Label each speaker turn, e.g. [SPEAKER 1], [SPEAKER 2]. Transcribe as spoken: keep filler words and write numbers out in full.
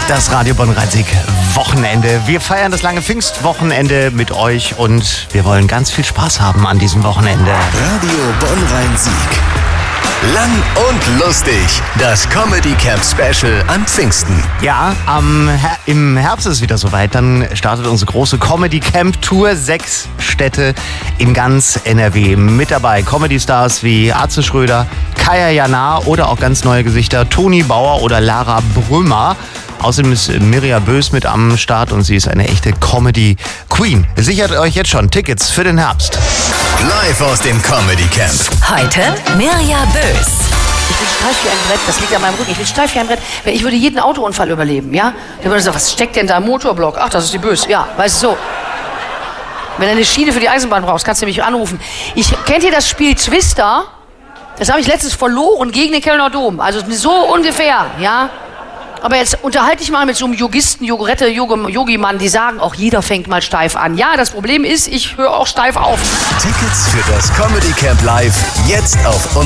[SPEAKER 1] Das Radio Bonn-Rhein-Sieg Wochenende. Wir feiern das lange Pfingstwochenende mit euch und wir wollen ganz viel Spaß haben an diesem Wochenende.
[SPEAKER 2] Radio Bonn-Rhein-Sieg. Lang und lustig. Das Comedy Camp Special an Pfingsten.
[SPEAKER 1] Ja, am Her- im Herbst ist es wieder soweit. Dann startet unsere große Comedy Camp Tour. Sechs Städte in ganz N R W. Mit dabei Comedy-Stars wie Atze Schröder, Kaya Jana oder auch ganz neue Gesichter Toni Bauer oder Lara Brömer. Außerdem ist Mirja Bös mit am Start und sie ist eine echte Comedy-Queen. Sichert euch jetzt schon Tickets für den Herbst.
[SPEAKER 2] Live aus dem Comedy Camp.
[SPEAKER 3] Heute Mirja Bös.
[SPEAKER 4] Ich bin steif wie ein Brett, das liegt an meinem Rücken. Ich bin steif wie ein Brett. Ich würde jeden Autounfall überleben, ja? Der würde sagen, was steckt denn da im Motorblock? Ach, das ist die Bös. Ja, weißt du so. Wenn du eine Schiene für die Eisenbahn brauchst, kannst du mich anrufen. Ich, kennt ihr das Spiel Twister? Das habe ich letztens verloren gegen den Kölner Dom. Also so ungefähr, ja? Aber jetzt unterhalte ich mal mit so einem Yogisten, Yogurette, Yogi-Mann, die sagen, auch jeder fängt mal steif an. Ja, das Problem ist, ich höre auch steif auf.
[SPEAKER 2] Tickets für das Comedy Camp Live jetzt auf